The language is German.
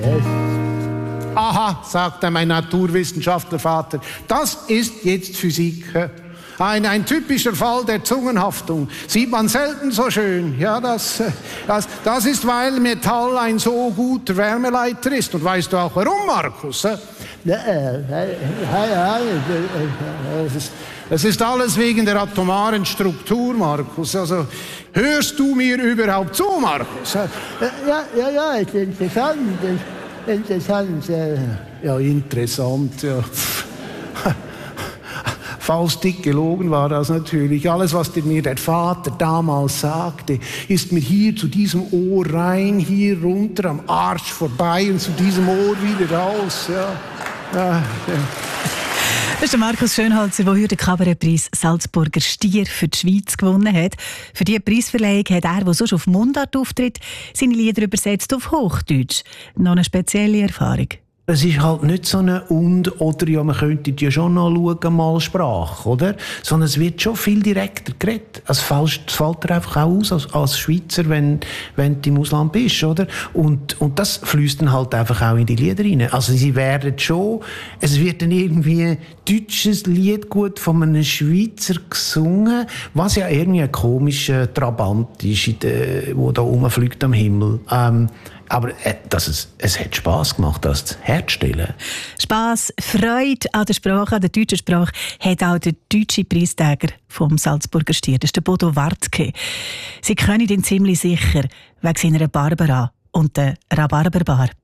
Aha, sagte mein Naturwissenschaftlervater, das ist jetzt Physik. Ein typischer Fall der Zungenhaftung. Sieht man selten so schön. Ja, das ist, weil Metall ein so guter Wärmeleiter ist. Und weißt du auch warum, Markus? Es ist alles wegen der atomaren Struktur, Markus. Also, hörst du mir überhaupt zu, Markus? Ja, ist interessant. Interessant. Ja, interessant, ja. Faustdick gelogen war das natürlich. Alles, was mir der Vater damals sagte, ist mir hier zu diesem Ohr rein, hier runter, am Arsch vorbei und zu diesem Ohr wieder raus. Ja. Das ist der Markus Schönhalzer, der heute den Kabarettpreis Salzburger Stier für die Schweiz gewonnen hat. Für diese Preisverleihung hat er, der sonst auf Mundart auftritt, seine Lieder übersetzt auf Hochdeutsch. Noch eine spezielle Erfahrung. Es ist halt nicht so eine oder ja, man könnte ja schon noch schauen, mal Sprache, oder? Sondern es wird schon viel direkter geredet. Es fällt dir einfach auch aus als Schweizer, wenn du im Ausland bist, oder? Und das fließt dann halt einfach auch in die Lieder rein. Also sie werden schon, es wird dann irgendwie ein deutsches Lied gut von einem Schweizer gesungen, was ja irgendwie ein komischer Trabant ist, der da rumfliegt am Himmel. Aber es hat Spass gemacht, das herzustellen. Spass, Freude an der Sprache, an der deutschen Sprache, hat auch der deutsche Preisträger vom Salzburger Stier, das ist der Bodo Wartke. Sie können ihn ziemlich sicher wegen seiner Barbara und der Rhabarberbar.